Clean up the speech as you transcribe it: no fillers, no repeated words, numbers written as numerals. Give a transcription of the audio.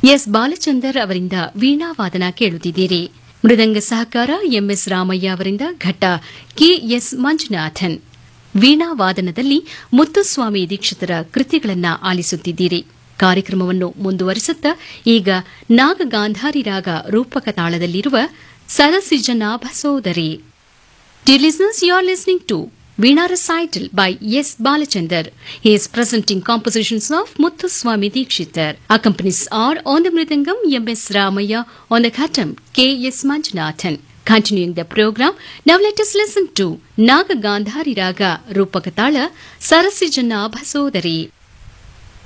S Balachander ಅವರಿಂದ ವೀಣಾವಾದನ ಕೇಳುತ್ತಿದ್ದೀರಿ. ಮೃದಂಗ ಸಹಕಾರ ಎಂಎಸ್ ರಾಮಯ್ಯ ಅವರಿಂದ ಘಟ್ಟ ಕೆಎಸ್ ಮಂಜುನಾಥನ್. ವೀಣಾವಾದನದಲ್ಲಿ ಮುತ್ತುಸ್ವಾಮಿ ದೀಕ್ಷಿತರ ಕೃತಿಗಳನ್ನು ಆಲಿಸುತ್ತಿದ್ದೀರಿ. ಕಾರ್ಯಕ್ರಮವನ್ನು ಮುಂದುವರಿಸುತ್ತಾ ಈಗ ನಾಗಗಾಂಧಾರಿ ರಾಗ ರೂಪಕ ತಾಳದಲ್ಲಿರುವ ಸರಸಿಜನಾಭ ಸೋದರಿ. Dear listeners, you are listening to Veena Recital by S. Balachandar. He is presenting compositions of Muthuswami Dikshitar. Accompanies are on the Mridangam M.S. Ramaya, on the Ghatam K.S. Manjunathan. Continuing the program, now let us listen to Naga Gandhari Raga Rupakatala Sarasijanabha Sodari.